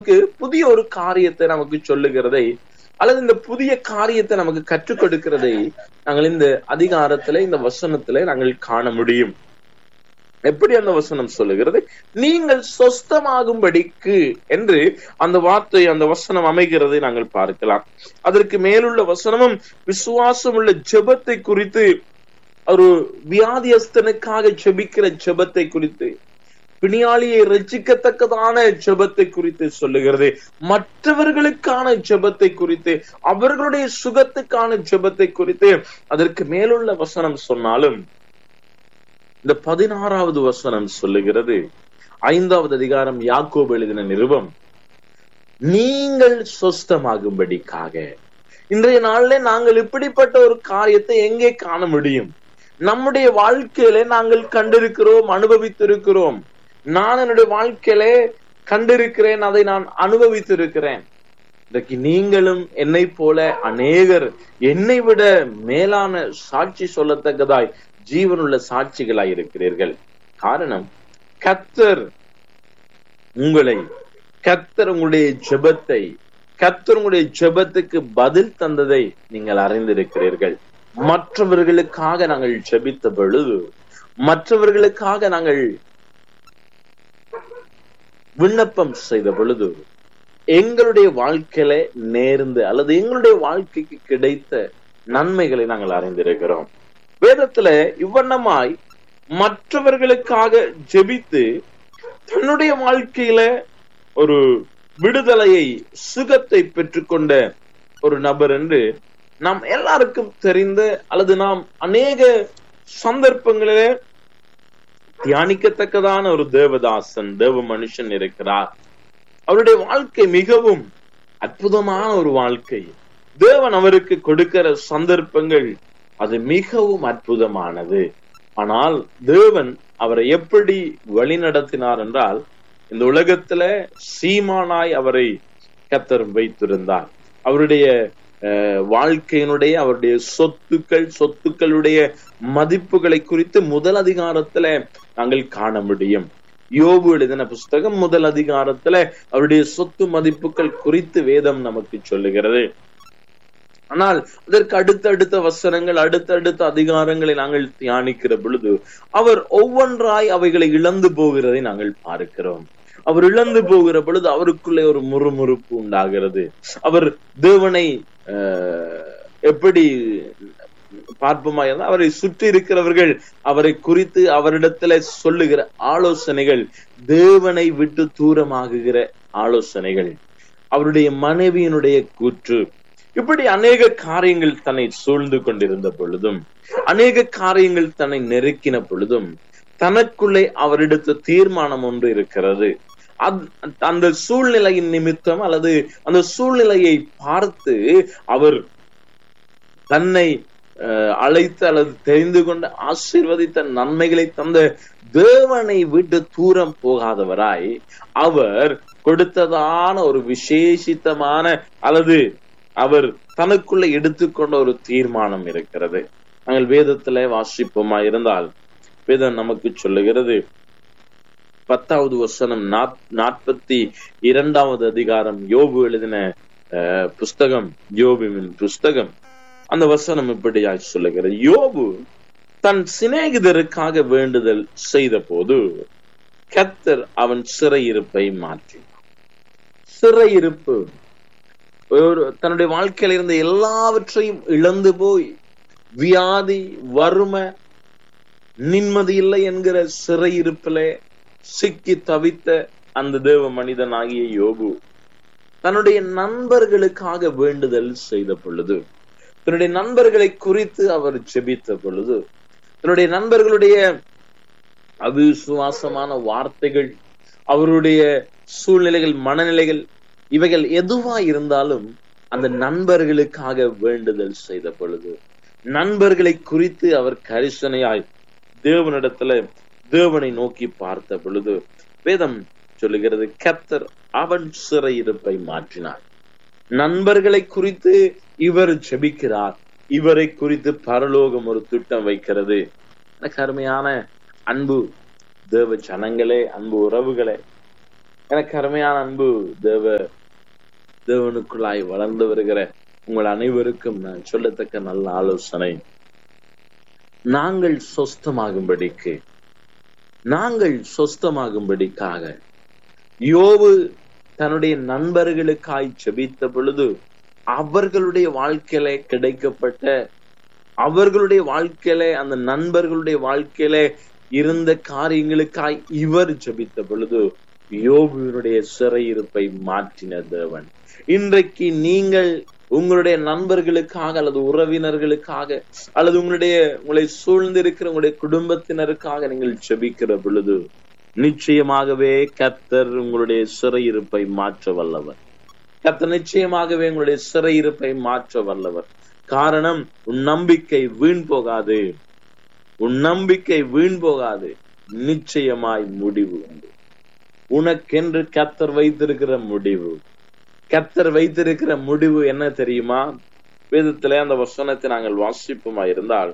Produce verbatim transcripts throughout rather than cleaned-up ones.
புதிய ஒரு காரியத்தை நமக்கு சொல்லுகிறதை அல்லது இந்த புதிய காரியத்தை நமக்கு கற்றுக் கொடுக்கிறதை நாங்கள் இந்த அதிகாரத்திலே இந்த வசனத்திலே நாங்கள் காண முடியும். எப்படி அந்த வசனம் சொல்லுகிறது? நீங்கள் சொஸ்தமாகும்படிக்கு என்று அந்த வார்த்தை அந்த வசனம் அமைகிறதை நாங்கள் பார்க்கலாம். அதற்கு மேலுள்ள வசனமும் விசுவாசம் உள்ள ஜெபத்தை குறித்து, ஒரு வியாதியஸ்தனுக்காக ஜெபிக்கிற ஜெபத்தை குறித்து, பிணியாளியை ரட்சிக்கத்தக்கதான ஜெபத்தை குறித்து சொல்லுகிறது. மற்றவர்களுக்கான ஜெபத்தை குறித்து, அவர்களுடைய சுகத்துக்கான ஜெபத்தை குறித்து அதற்கு மேலுள்ள வசனம் சொன்னாலும், இந்த பதினாறாவது வசனம் சொல்லுகிறது, ஐந்தாவது அதிகாரம் யாக்கோபு எழுதின நிருபம், நீங்கள் சொஸ்தமாகும்படிக்காக. இன்றைய நாளிலே நாங்கள் இப்படிப்பட்ட ஒரு காரியத்தை எங்கே காண முடியும்? நம்முடைய வாழ்க்கையிலே நாங்கள் கண்டிருக்கிறோம், அனுபவித்திருக்கிறோம். நான் என்னுடைய வாழ்க்கையிலே கண்டிருக்கிறேன், அதை நான் அனுபவித்திருக்கிறேன். இன்றைக்கு நீங்களும் என்னை போல அநேகர் என்னை விட மேலான சாட்சி சொல்லத்தக்கதாய் ஜீவனுள்ள சாட்சிகளாய் இருக்கிறீர்கள். காரணம், கர்த்தர் உங்களை, கர்த்தர் உங்களுடைய ஜெபத்தை, கர்த்தர் உங்களுடைய ஜெபத்துக்கு பதில் தந்ததை நீங்கள் அறிந்திருக்கிறீர்கள். மற்றவர்களுக்காக நாங்கள் ஜெபித்த பொழுது, மற்றவர்களுக்காக நாங்கள் விண்ணப்பம் செய்த பொழுது, எங்களுடைய வாழ்க்கையில நேர்ந்து அல்லது எங்களுடைய வாழ்க்கைக்கு கிடைத்த நன்மைகளை நாங்கள் அறிந்திருக்கிறோம். வேதத்துல இவ்வண்ணமாய் மற்றவர்களுக்காக ஜெபித்து தன்னுடைய வாழ்க்கையில ஒரு விடுதலையை, சுகத்தை பெற்றுக்கொண்ட ஒரு நபர் என்று நாம் எல்லாருக்கும் தெரிந்த அல்லது நாம் அநேக சந்தர்ப்பங்களிலே தியானிக்கத்தக்கதான ஒரு தேவதாசன், தேவ மனுஷன் இருக்கிறார். அவருடைய வாழ்க்கை மிகவும் அற்புதமான ஒரு வாழ்க்கை. தேவன் அவருக்கு கொடுக்கிற சந்தர்ப்பங்கள் அது மிகவும் அற்புதமானது. ஆனால் தேவன் அவரை எப்படி வழி நடத்தினார் என்றால், இந்த உலகத்துல சீமானாய் அவரை கர்த்தர் வைத்திருந்தார். அவருடைய வாழ்க்கையினுடைய, அவருடைய சொத்துக்கள், சொத்துக்களுடைய மதிப்புகளை குறித்து முதல் அதிகாரத்துல நாங்கள் காண முடியும். யோபு எழுதின புஸ்தகம் முதல் அதிகாரத்துல அவருடைய சொத்து மதிப்புகள் குறித்து வேதம் நமக்கு சொல்லுகிறது. ஆனால் அதற்கு அடுத்தடுத்த வசனங்கள், அடுத்தடுத்த அதிகாரங்களை நாங்கள் தியானிக்கிற பொழுது அவர் ஒவ்வொன்றாய் அவைகளை இழந்து போகிறதை நாங்கள் பார்க்கிறோம். அவர் இழந்து போகிற பொழுது அவருக்குள்ளே ஒரு முறுமுறுப்பு உண்டாகிறது. அவர் தேவனை எப்படி பார்ப்போமா, அவரை சுற்றி இருக்கிறவர்கள் அவரை குறித்து அவரிடத்துல சொல்லுகிற ஆலோசனைகள் தேவனை விட்டு தூரமாகுகிற ஆலோசனைகள், அவருடைய மனைவியினுடைய கூற்று, இப்படி அநேக காரியங்கள் தன்னை சூழ்ந்து கொண்டிருந்த பொழுதும், அநேக காரியங்கள் தன்னை நெருக்கின பொழுதும், தனக்குள்ளே அவரிடத்து தீர்மானம் ஒன்று இருக்கிறது. அந்த சூழ்நிலையின் நிமித்தம் அல்லது அந்த சூழ்நிலையை பார்த்து அவர் தன்னை அழைத்து அல்லது தெரிந்து கொண்டு ஆசீர்வதித்த நன்மைகளை தந்த தேவனை விட்டு தூரம் போகாதவராய் அவர் கொடுத்ததான ஒரு விசேஷித்தமான அல்லது அவர் தனக்குள்ள எடுத்துக்கொண்ட ஒரு தீர்மானம் இருக்கிறது. நாங்கள் வேதத்துல வாசிப்போமா இருந்தால், வேதம் நமக்கு சொல்லுகிறது, பத்தாவது வசனம், நாற்பத்தி இரண்டாவது அதிகாரம், யோபு எழுதின புஸ்தகம், யோபுவின் புஸ்தகம், அந்த வசனம் இப்படியாய் சொல்லுகிறது, யோபு தன் சிநேகிதருக்காக வேண்டுதல் செய்த போது கர்த்தர் அவன் சிறையிருப்பை மாற்றினார். சிறையிருப்பு, தன்னுடைய வாழ்க்கையில இருந்த எல்லாவற்றையும் இழந்து போய் வியாதி, வறுமை, நிம்மதி இல்லை என்கிற சிறையிருப்பிலே சிக்கி தவித்த அந்த தேவ மனிதன் ஆகிய யோபு தன்னுடைய நண்பர்களுக்காக வேண்டுதல் செய்த பொழுது, தன்னுடைய நண்பர்களை குறித்து அவர் ஜெபித்த பொழுது, தன்னுடைய நண்பர்களுடைய அவிசுவாசமான வார்த்தைகள், அவருடைய சூழ்நிலைகள், மனநிலைகள், இவைகள் எதுவா இருந்தாலும் அந்த நண்பர்களுக்காக வேண்டுதல் செய்த பொழுது, நண்பர்களை குறித்து அவர் கரிசனையாய் தேவனிடத்துல தேவனை நோக்கி பார்த்த பொழுது, வேதம் சொல்லுகிறது, கர்த்தர் அவன் சிறையிருப்பை மாற்றினார். நண்பர்களை குறித்து இவர் ஜெபிக்கிறார், இவரை குறித்து பரலோகம் ஒரு திட்டம் வைக்கிறது. எனக்கு அருமையான அன்பு தேவ ஜனங்களே, அன்பு உறவுகளே, எனக்கு அருமையான அன்பு தேவ தேவனுக்குள்ளாய் வளர்ந்து வருகிற உங்கள் அனைவருக்கும் நான் சொல்லத்தக்க நல்ல ஆலோசனை, நாங்கள் சொஸ்தமாகும்படிக்கு நாங்கள் சொஸ்தமாகும்படிக்காக யோபு தன்னுடைய நண்பர்களுக்காய் ஜெபித்த பொழுது அவர்களுடைய வாழ்க்கையில கிடைக்கப்பட்ட அவர்களுடைய வாழ்க்கையில அந்த நண்பர்களுடைய வாழ்க்கையில இருந்த காரியங்களுக்காய் இவர் ஜெபித்த பொழுது யோபுவினுடைய சிறையிருப்பை மாற்றின தேவன். இன்றைக்கு நீங்கள் உங்களுடைய நண்பர்களுக்காக அல்லது உறவினர்களுக்காக அல்லது உங்களுடைய உங்களை சூழ்ந்திருக்கிற உங்களுடைய குடும்பத்தினருக்காக நீங்கள் ஜெபிக்கிற பொழுது நிச்சயமாகவே கர்த்தர் உங்களுடைய சிறையிருப்பை மாற்ற வல்லவர். கர்த்தர் நிச்சயமாகவே உங்களுடைய சிறையிருப்பை மாற்ற வல்லவர். காரணம், உன் நம்பிக்கை வீண் போகாது, உன் நம்பிக்கை வீண் போகாது. நிச்சயமாய் முடிவு உண்டு. உனக்கென்று கர்த்தர் வைத்திருக்கிற முடிவு, கர்த்தர் வைத்திருக்கிற முடிவு என்ன தெரியுமா? வேதத்திலே அந்த வசனத்தை நாங்கள் வாசிப்போமா இருந்தால்,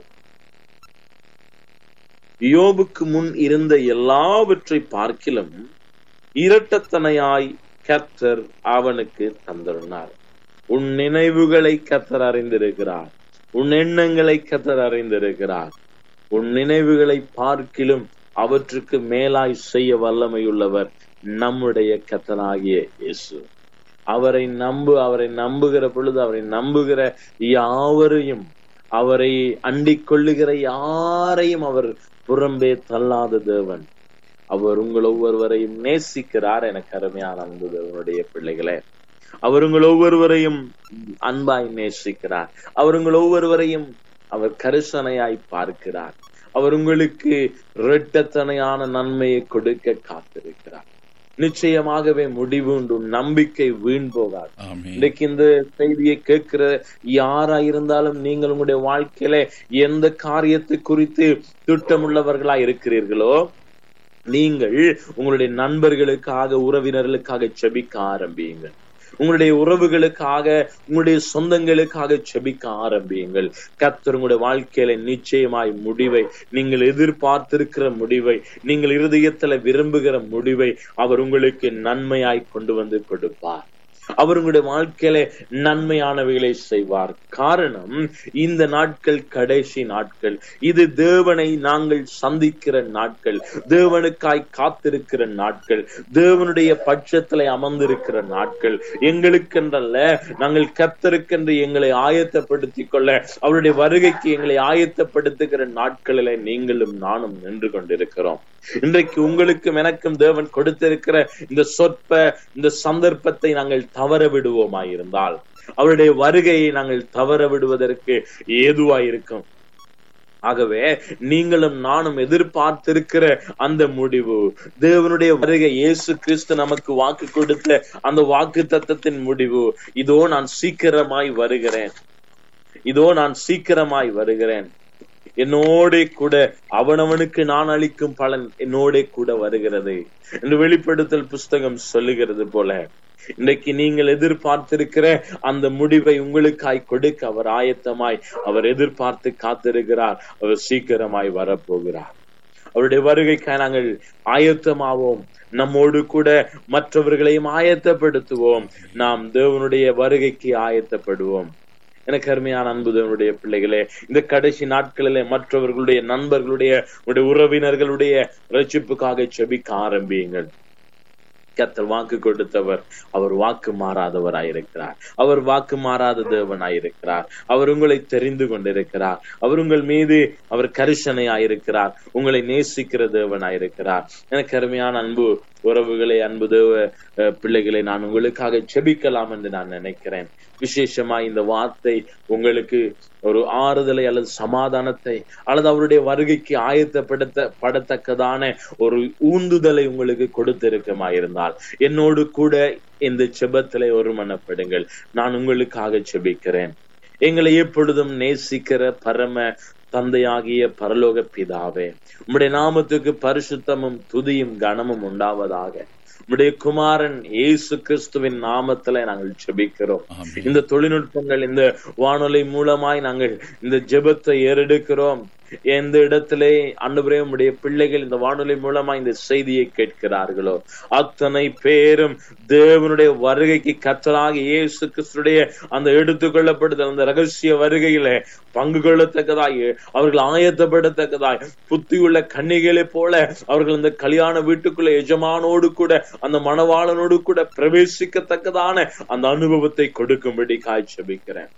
யோபுக்கு முன் இருந்த எல்லாவற்றை பார்க்கிலும் இரட்டத்தனையாய் கர்த்தர் அவனுக்கு தந்திருந்தார். உன் நினைவுகளை கர்த்தர் அறிந்திருக்கிறார், உன் எண்ணங்களை கர்த்தர் அறிந்திருக்கிறார். உன் நினைவுகளை பார்க்கிலும் அவற்றுக்கு மேலாய் செய்ய வல்லமையுள்ளவர் நம்முடைய கர்த்தராகிய இயேசு. அவரை நம்பு. அவரை நம்புகிற பொழுது அவரை நம்புகிற யாவரையும், அவரை அண்டிக் கொள்ளுகிற யாரையும் அவர் புறம்பே தள்ளாத தேவன். அவர் உங்கள் ஒவ்வொருவரையும் நேசிக்கிறார். எனக்கு அருமையான அன்பு தேவனுடைய பிள்ளைகளே, அவர் உங்கள் ஒவ்வொருவரையும் அன்பாய் நேசிக்கிறார். அவர் உங்கள் ஒவ்வொருவரையும் அவர் கரிசனையாய் பார்க்கிறார். அவர் உங்களுக்கு இரட்டத்தனையான நன்மையை கொடுக்க காத்திருக்கிறார். நிச்சயமாகவே முடிவு உண்டு. நம்பிக்கை வீண் போகாது. இன்னைக்கு இந்த செய்தியை கேட்கிற யாரா இருந்தாலும் நீங்கள் உங்களுடைய வாழ்க்கையில எந்த காரியத்தை குறித்து திட்டமுள்ளவர்களா இருக்கிறீர்களோ, நீங்கள் உங்களுடைய நண்பர்களுக்காக உறவினர்களுக்காக ஜெபிக்க ஆரம்பியுங்கள். உங்களுடைய உறவுகளுக்காக உங்களுடைய சொந்தங்களுக்காக ஜெபிக்க ஆரம்பியுங்கள். கர்த்தர் உங்களுடைய வாழ்க்கையில நிச்சயமாய் முடிவை, நீங்கள் எதிர்பார்த்திருக்கிற முடிவை, நீங்கள் இருதயத்துல விரும்புகிற முடிவை அவர் உங்களுக்கு நன்மையாய் கொண்டு வந்து கொடுப்பார். அவர் உங்களுடைய வாழ்க்கையில நன்மையானவைகளை செய்வார். காரணம், இந்த நாட்கள் கடைசி நாட்கள். இது தேவனை நாங்கள் சந்திக்கிற நாட்கள், தேவனுக்காய் காத்திருக்கிற நாட்கள், தேவனுடைய பட்சத்துல அமர்ந்திருக்கிற நாட்கள். எங்களுக்கென்றல்ல, நாங்கள் கர்த்தருக்கென்று எங்களை ஆயத்தப்படுத்திக் கொள்ள, அவருடைய வருகைக்கு எங்களை ஆயத்தப்படுத்துகிற நாட்களில நீங்களும் நானும் நின்று கொண்டிருக்கிறோம். இன்றைக்கு உங்களுக்கும் எனக்கும் தேவன் கொடுத்திருக்கிற இந்த சொற்ப இந்த சந்தர்ப்பத்தை நாங்கள் தவற விடுவோமாயிருந்தால், அவருடைய வருகையை நாங்கள் தவற விடுவதற்கு ஏதுவாயிருக்கும். ஆகவே நீங்களும் நானும் எதிர்பார்த்திருக்கிற அந்த முடிவு, தேவனுடைய வருகை, இயேசு கிறிஸ்து நமக்கு வாக்கு கொடுத்த அந்த வாக்கு தத்தத்தின் முடிவு, இதோ நான் சீக்கிரமாய் வருகிறேன், இதோ நான் சீக்கிரமாய் வருகிறேன், என்னோட கூட அவனவனுக்கு நான் அளிக்கும் பலன் என்னோட கூட வருகிறது என்று வெளிப்படுத்தல் புஸ்தகம் சொல்லுகிறது போல, இன்றைக்கு நீங்கள் எதிர்பார்த்திருக்கிற அந்த முடிவை உங்களுக்காய் கொடுக்க அவர் ஆயத்தமாய், அவர் எதிர்பார்த்து காத்திருக்கிறார். அவர் சீக்கிரமாய் வரப்போகிறார். அவருடைய வருகைக்காய் நாங்கள் ஆயத்தமாவோம். நம்மோடு கூட மற்றவர்களையும் ஆயத்தப்படுத்துவோம். நாம் தேவனுடைய வருகைக்கு ஆயத்தப்படுவோம். எனக்கு அருமையான அன்பு தேவனுடைய பிள்ளைகளே, இந்த கடைசி நாட்களிலே மற்றவர்களுடைய நண்பர்களுடைய உறவினர்களுடைய ரட்சிப்புக்காக ஜெபிக்க ஆரம்பியுங்கள். கர்த்தர் வாக்கு கொடுத்தவர், அவர் வாக்கு மாறாதவராயிருக்கிறார். அவர் வாக்கு மாறாத தேவனாயிருக்கிறார். அவர் உங்களை தெரிந்து கொண்டிருக்கிறார். அவர் உங்கள் மீது அவர் கரிசனையாயிருக்கிறார். உங்களை நேசிக்கிற தேவனாயிருக்கிறார். எனக்கு அருமையான அன்பு உறவுகளை, அன்பு தேவ பிள்ளைகளை, நான் உங்களுக்காக ஜெபிக்கலாம் என்று நான் நினைக்கிறேன். விசேஷமா இந்த வார்த்தை உங்களுக்கு ஒரு ஆறுதலை அல்லது சமாதானத்தை அல்லது அவருடைய வருகைக்கு ஆயத்தப்படுத்த படத்தக்கதான ஒரு ஊந்துதலை உங்களுக்கு கொடுத்திருக்கமாயிருந்தால், என்னோடு கூட இந்த ஜெபத்திலே ஒருமனப்படுங்கள். நான் உங்களுக்காக ஜெபிக்கிறேன். எங்களை எப்பொழுதும் நேசிக்கிற பரம தந்தையாகிய பரலோக பிதாவே, உம்முடைய நாமத்துக்கு பரிசுத்தமும் துதியும் கனமும் உண்டாவதாக. உம்முடைய குமாரன் இயேசு கிறிஸ்துவின் நாமத்துல நாங்கள் ஜெபிக்கிறோம். இந்த தொழில்நுட்பங்கள், இந்த வானொலி மூலமாய் நாங்கள் இந்த ஜெபத்தை ஏறெடுக்கிறோம். எந்த இடத்திலே ஆண்டவரே உம்முடைய பிள்ளைகள் இந்த வானொலி மூலமா இந்த செய்தியை கேட்கிறார்களோ அத்தனை பேரும் தேவனுடைய வருகைக்கு கர்த்தராகிய இயேசு கிறிஸ்துடைய அந்த எடுத்துக்கொள்ளப்படுதல் அந்த ரகசிய வருகையில பங்கு கொள்ளத்தக்கதாய் அவர்கள் ஆயத்தப்படத்தக்கதாய் புத்தியுள்ள கன்னிகளை போல அவர்கள் இந்த கல்யாண வீட்டுக்குள்ள எஜமானோடு கூட அந்த மணவாளனோடு கூட பிரவேசிக்கத்தக்கதான அந்த அனுபவத்தை கொடுக்கும்படி காய்ச்சபிக்கிறேன்.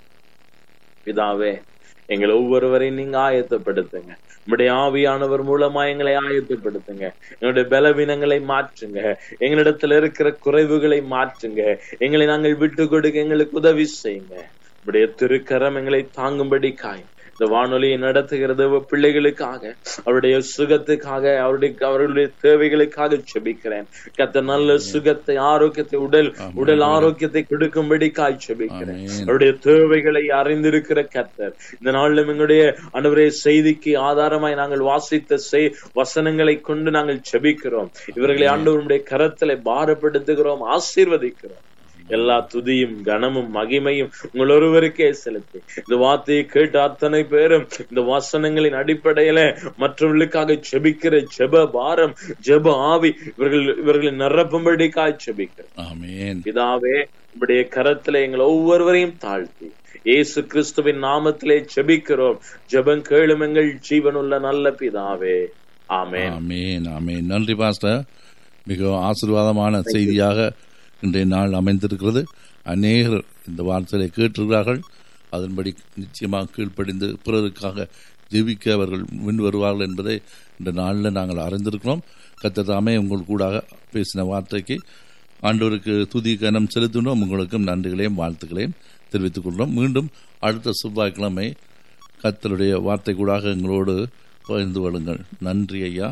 பிதாவே, எங்களை ஒவ்வொருவரையும் நீங்க ஆயத்தப்படுத்துங்க. நம்முடைய ஆவியானவர் மூலமா எங்களை ஆயத்தப்படுத்துங்க. எங்களுடைய பலவீனங்களை மாற்றுங்க. எங்களிடத்துல இருக்கிற குறைவுகளை மாற்றுங்க. எங்களை நாங்கள் விட்டு கொடுக்க எங்களுக்கு உதவி செய்யுங்க. நம்முடைய திருக்கரம் எங்களை தாங்கும்படி காய். இந்த வானொலியை நடத்துகிறது பிள்ளைகளுக்காக, அவருடைய சுகத்துக்காக, அவருடைய அவர்களுடைய தேவைகளுக்காக செபிக்கிறேன். கர்த்தர் நல்ல சுகத்தை, ஆரோக்கியத்தை, உடல் உடல் ஆரோக்கியத்தை கொடுக்கும்படி காய் செபிக்கிறேன். அவருடைய தேவைகளை அறிந்திருக்கிற கர்த்தர் இந்த நாளிலும் எங்களுடைய ஆண்டவரே செய்திக்கு ஆதாரமாய் நாங்கள் வாசித்த செய் வசனங்களை கொண்டு நாங்கள் செபிக்கிறோம். இவர்களை ஆண்டவருடைய கரத்திலே பாரப்படுத்துகிறோம், ஆசீர்வதிக்கிறோம். எல்லா துதியும் கனமும் மகிமையும் உங்கள் ஒருவருக்கே செலுத்தி இந்த வார்த்தையை கேட்டு அத்தனை பேரும் இந்த வசனங்களின் அடிப்படையில மற்றவர்களுக்காக செபிக்கிற ஜெப பாரம், ஜெப ஆவி இவர்கள் இவர்களை நிரப்பும்படிக்காய் செபிக்கிறேன். பிதாவே, உங்களுடைய கரத்திலே எங்களை ஒவ்வொருவரையும் தாழ்த்தி இயேசு கிறிஸ்துவின் நாமத்திலே செபிக்கிறோம். ஜெபம் கேளும் எங்கள் ஜீவனுள்ள நல்ல பிதாவே. ஆமென். ஆமென். ஆமென். நன்றி பாஸ்டர். மிக ஆசீர்வாதமான செய்தியாக இன்றைய நாள் அமைந்திருக்கிறது. அநேகர் இந்த வார்த்தையை கேட்டிருக்கிறார்கள். அதன்படி நிச்சயமாக கீழ்ப்படிந்து பிறருக்காக ஜெபிக்க அவர்கள் முன் வருவார்கள் என்பதை இந்த நாளில் நாங்கள் அறிந்திருக்கிறோம். கர்த்தர் தாமே உங்கள் கூட பேசின வார்த்தைக்கு ஆண்டவருக்கு துதி கனம் செலுத்தினோம். உங்களுக்கும் நன்றிகளையும் வாழ்த்துக்களையும் தெரிவித்துக் கொள்கிறோம். மீண்டும் அடுத்த செவ்வாய்க்கிழமை கர்த்தருடைய வார்த்தை கூட எங்களோடு பகிர்ந்து கொள்ளுங்கள். நன்றி ஐயா.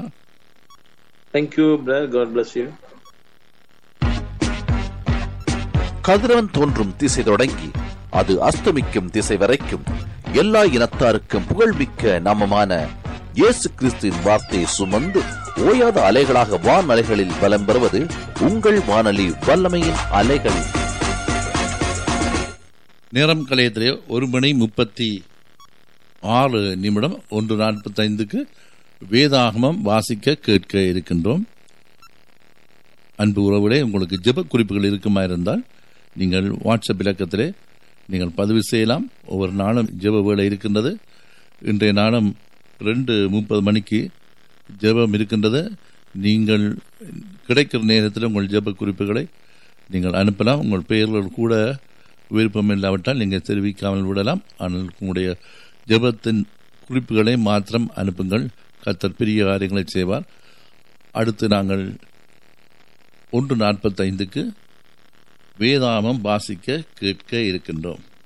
Thank you brother. God bless you. கதிரவன் தோன்றும் திசை தொடங்கி அது அஸ்தமிக்கும் திசை வரைக்கும் எல்லா இனத்தாருக்கும் புகழ்மிக்க நாமமான இயேசு கிறிஸ்துவின் வார்த்தையை சுமந்து ஓயாத அலைகளாக வான் அலைகளில் பலம் பெறுவது உங்கள் வானொலி வல்லமையின் அலைகள். நேரம் கலையத்திலே ஒரு மணி முப்பத்தி ஆறு நிமிடம் ஒன்று நாற்பத்தி ஐந்துக்கு வேதாகமம் வாசிக்க கேட்க இருக்கின்றோம். அன்பு உறவுகளே, உங்களுக்கு ஜெப குறிப்புகள் இருக்குமா இருந்தால் நீங்கள் வாட்ஸ்அப் இலக்கத்திலே நீங்கள் பதிவு செய்யலாம். ஒவ்வொரு நாளும் ஜெப வேளை இருக்கின்றது. இன்றைய நாளும் ரெண்டு முப்பது மணிக்கு ஜெபம் இருக்கின்றது. நீங்கள் கிடைக்கிற நேரத்தில் உங்கள் ஜெப குறிப்புகளை நீங்கள் அனுப்பலாம். உங்கள் பெயர்கள் கூட விருப்பம் இல்லாவிட்டால் நீங்கள் தெரிவிக்காமல் விடலாம். ஆனால் உங்களுடைய ஜெபத்தின் குறிப்புகளை மாத்திரம் அனுப்புங்கள். கர்த்தர் பெரிய காரியங்களை செய்வார். அடுத்து நாங்கள் ஒன்று நாற்பத்தி ஐந்துக்கு வேதாகமம் வாசிக்க கேட்க இருக்கின்றோம்.